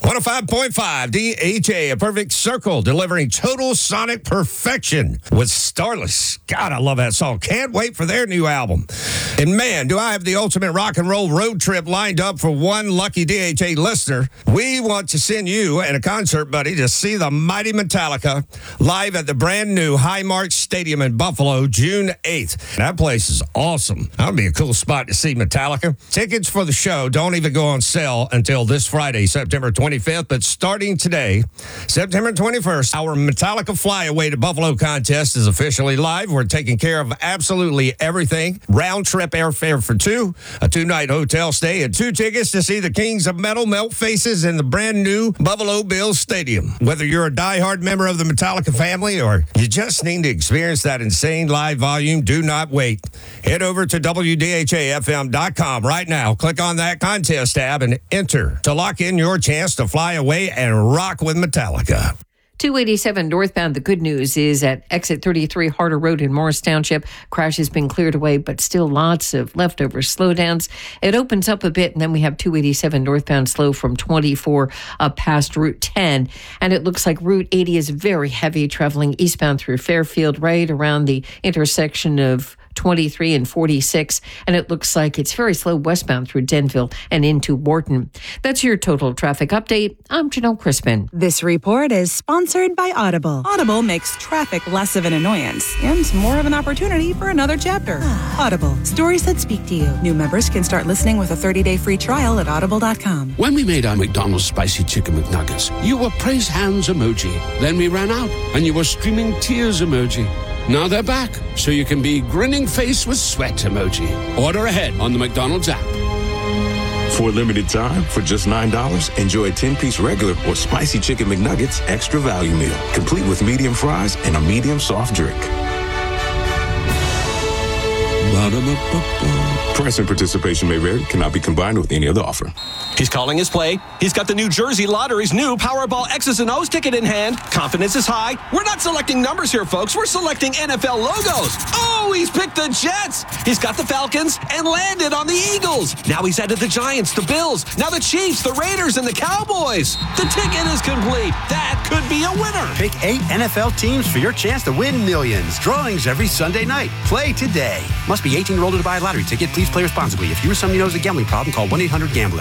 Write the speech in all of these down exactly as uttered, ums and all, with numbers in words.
one oh five point five D H A, a perfect circle, delivering total sonic perfection with Starless. God, I love that song. Can't wait for their new album. And man, do I have the ultimate rock and roll road trip lined up for one lucky D H A listener. We want to send you and a concert buddy to see the mighty Metallica live at the brand new Highmark Stadium in Buffalo, June eighth. That place is awesome. That would be a cool spot to see Metallica. Tickets for the show don't even go on sale until this Friday, September twenty-fifth, but starting today, September twenty-first, our Metallica Flyaway to Buffalo contest is officially live. We're taking care of absolutely everything. Round trip airfare for two, a two-night hotel stay, and two tickets to see the Kings of Metal melt faces in the brand new Buffalo Bills Stadium. Whether you're a diehard member of the Metallica family or you just need to experience that insane live volume, do not wait. Head over to W D H A F M dot com right now. Click on that contest tab and enter to lock in your chance to fly away and rock with Metallica. two eighty-seven northbound, the good news is at exit thirty-three Harder Road in Morris Township. Crash has been cleared away, but still lots of leftover slowdowns. It opens up a bit, and then we have two eighty-seven northbound slow from twenty-four up past Route ten. And it looks like Route eighty is very heavy, traveling eastbound through Fairfield, right around the intersection of twenty-three and forty-six, and it looks like it's very slow westbound through Denville and into Wharton. That's your total traffic update. I'm Janelle Crispin. This report is sponsored by Audible. Audible makes traffic less of an annoyance and more of an opportunity for another chapter. Audible, stories that speak to you. New members can start listening with a thirty-day free trial at audible dot com. When we made our McDonald's Spicy Chicken McNuggets, you were praise hands emoji. Then we ran out, and you were streaming tears emoji. Now they're back, so you can be grinning face with sweat emoji. Order ahead on the McDonald's app. For a limited time, for just nine dollars, enjoy a ten-piece regular or Spicy Chicken McNuggets extra value meal, complete with medium fries and a medium soft drink. Price and participation may vary, cannot be combined with any other offer. He's calling his play. He's got the New Jersey Lottery's new Powerball X's and O's ticket in hand. Confidence is high. We're not selecting numbers here, folks. We're selecting N F L logos. Oh, he's picked the Jets. He's got the Falcons and landed on the Eagles. Now he's added the Giants, the Bills, now the Chiefs, the Raiders, and the Cowboys. The ticket is complete. That could be a winner. Pick eight N F L teams for your chance to win millions. Drawings every Sunday night. Play today. Must be eighteen or older to buy a lottery ticket. Please play responsibly. If you or somebody knows a gambling problem, call one eight hundred gambler.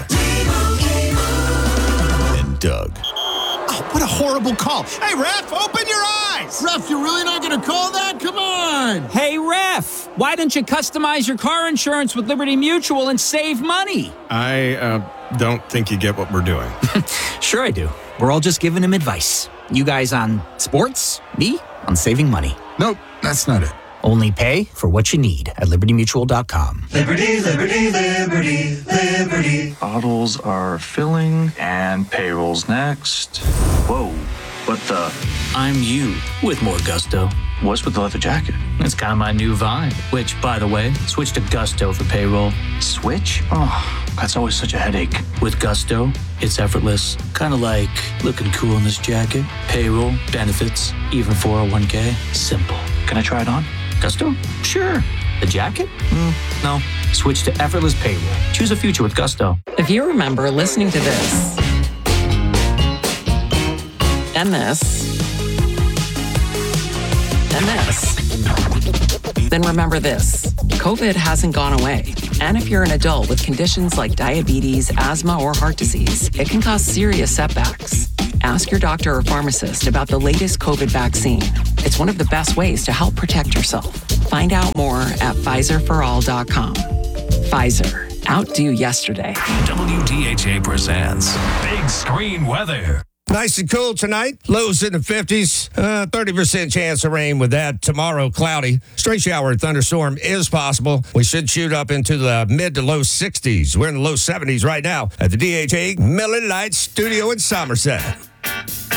And Doug. Oh, what a horrible call. Hey, ref, open your eyes. Ref, you're really not going to call that? Come on. Hey, ref, why don't you customize your car insurance with Liberty Mutual and save money? I uh, don't think you get what we're doing. Sure I do. We're all just giving him advice. You guys on sports, me on saving money. Nope, that's not it. Only pay for what you need at liberty mutual dot com. Liberty, liberty, liberty, liberty. Bottles are filling and payroll's next. Whoa, what the? I'm you with more gusto. What's with the leather jacket? It's kind of my new vibe, which, by the way, switch to Gusto for payroll. Switch? Oh, that's always such a headache. With Gusto, it's effortless. Kind of like looking cool in this jacket. Payroll, benefits, even four oh one k. Simple. Can I try it on? Gusto? Sure. The jacket? Mm, no. Switch to effortless payroll. Choose a future with Gusto. If you remember listening to this and this and this, then remember this. COVID hasn't gone away. And if you're an adult with conditions like diabetes, asthma, or heart disease, it can cause serious setbacks. Ask your doctor or pharmacist about the latest COVID vaccine. It's one of the best ways to help protect yourself. Find out more at Pfizer for all dot com. Pfizer. Outdo yesterday. W D H A presents Big Screen Weather. Nice and cool tonight. Lows in the fifties. Uh, thirty percent chance of rain with that. Tomorrow, cloudy. Straight shower and thunderstorm is possible. We should shoot up into the mid to low sixties. We're in the low seventies right now at the D H A Miller Lite Studio in Somerset.